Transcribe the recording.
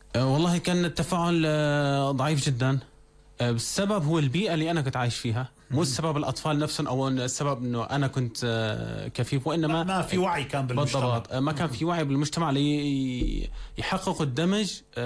والله كان التفاعل ضعيف جدا. السبب هو البيئة اللي أنا كنت عايش فيها، مو السبب الأطفال نفسهم أو السبب أنه أنا كنت كفيف، وإنما ما في وعي كان بالمجتمع. بالضبط، ما كان في وعي بالمجتمع ليحققوا الدمج